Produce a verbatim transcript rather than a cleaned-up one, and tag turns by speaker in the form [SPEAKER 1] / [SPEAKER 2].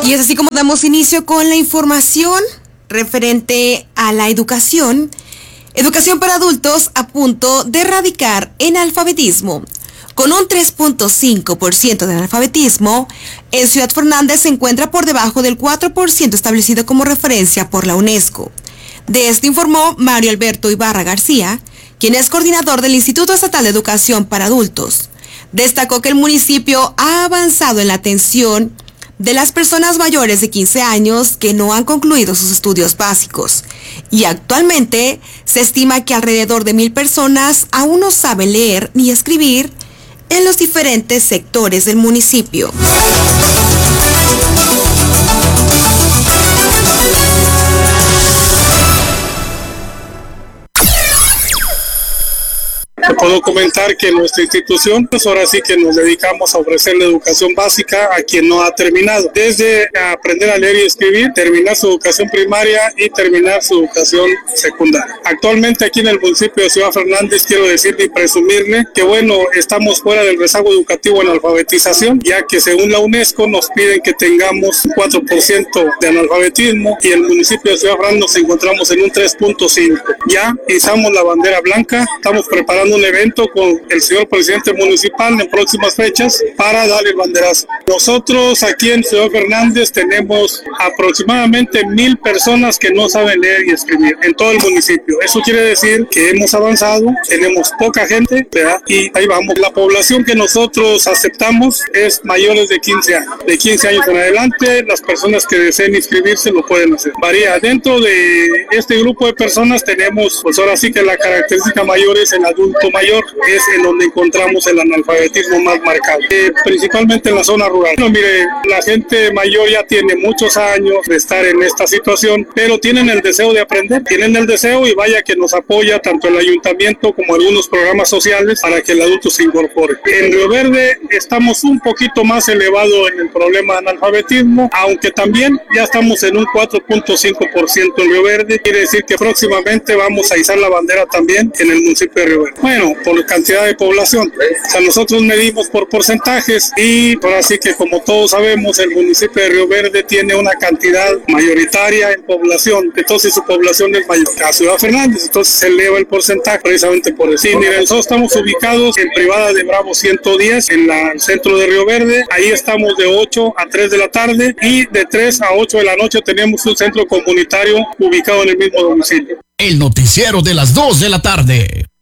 [SPEAKER 1] Y es así como damos inicio con la información referente a la educación. Educación para adultos a punto de erradicar analfabetismo. Con un tres punto cinco por ciento de analfabetismo, en Ciudad Fernández se encuentra por debajo del cuatro por ciento establecido como referencia por la UNESCO. De esto informó Mario Alberto Ibarra García, quien es coordinador del Instituto Estatal de Educación para Adultos. Destacó que el municipio ha avanzado en la atención de las personas mayores de quince años que no han concluido sus estudios básicos. Y actualmente se estima que alrededor de mil personas aún no saben leer ni escribir en los diferentes sectores del municipio.
[SPEAKER 2] Te puedo comentar que nuestra institución, pues ahora sí que nos dedicamos a ofrecer la educación básica a quien no ha terminado. Desde aprender a leer y escribir, terminar su educación primaria y terminar su educación secundaria. Actualmente aquí en el municipio de Ciudad Fernández quiero decirle y presumirle que bueno, estamos fuera del rezago educativo en alfabetización, ya que según la UNESCO nos piden que tengamos un cuatro por ciento de analfabetismo y el municipio de Ciudad Fernández nos encontramos en un tres punto cinco. Ya izamos la bandera blanca, estamos preparando un evento con el señor presidente municipal en próximas fechas para darle el banderazo. Nosotros aquí en Ciudad Fernández tenemos aproximadamente mil personas que no saben leer y escribir en todo el municipio. Eso quiere decir que hemos avanzado, tenemos poca gente, ¿verdad? Y ahí vamos. La población que nosotros aceptamos es mayores de quince años. De quince años en adelante, las personas que deseen inscribirse lo pueden hacer. Varía. Dentro de este grupo de personas tenemos, pues ahora sí que la característica mayor es el adulto mayor, es en donde encontramos el analfabetismo más marcado, eh, principalmente en la zona rural. Bueno, mire, la gente mayor ya tiene muchos años de estar en esta situación, pero tienen el deseo de aprender, tienen el deseo y vaya que nos apoya tanto el ayuntamiento como algunos programas sociales para que el adulto se incorpore. En Río Verde estamos un poquito más elevado en el problema de analfabetismo, aunque también ya estamos en un cuatro punto cinco por ciento en Río Verde, quiere decir que próximamente vamos a izar la bandera también en el municipio de Río Verde. Bueno, por cantidad de población. O sea, nosotros medimos por porcentajes y por así que como todos sabemos, el municipio de Río Verde tiene una cantidad mayoritaria en población, entonces su población es mayor que la Ciudad Fernández, entonces se eleva el porcentaje precisamente por eso. Sí, miren, nosotros estamos ubicados en Privada de Bravo ciento diez, en la, el centro de Río Verde, ahí estamos de ocho a tres de la tarde y de tres a ocho de la noche tenemos un centro comunitario ubicado en el mismo domicilio.
[SPEAKER 3] El noticiero de las dos de la tarde.